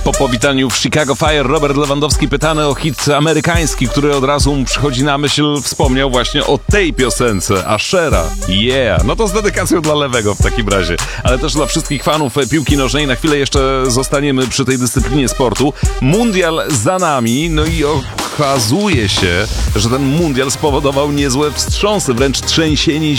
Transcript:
Po powitaniu w Chicago Fire Robert Lewandowski, pytany o hit amerykański, który od razu mu przychodzi na myśl, wspomniał właśnie o tej piosence, Ashera. Yeah! No to z dedykacją dla Lewego w takim razie. Ale też dla wszystkich fanów piłki nożnej. Na chwilę jeszcze zostaniemy przy tej dyscyplinie sportu. Mundial za nami, no i okazuje się, że ten mundial spowodował niezłe wstrząsy, wręcz trzęsienie